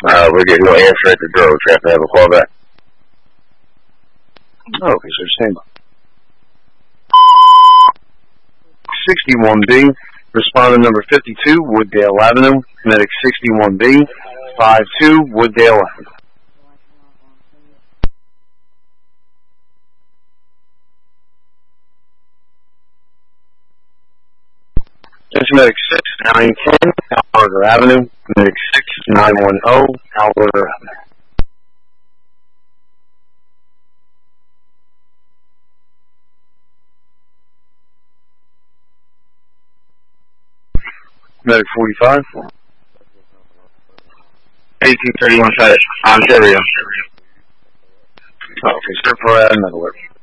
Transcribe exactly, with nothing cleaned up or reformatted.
Uh, we're getting no answer at the door. We have to have a call back. Oh, okay, sir. Stand by. sixty-one B, respondent number fifty-two, Wooddale Avenue, medic sixty-one B, five two, Wooddale Avenue. Medic six nine ten, Alberta Avenue, medic six nine one zero, Alberta Avenue. Medic forty-five. eighteen thirty-one Ontario. Okay, sir, for uh, another alert.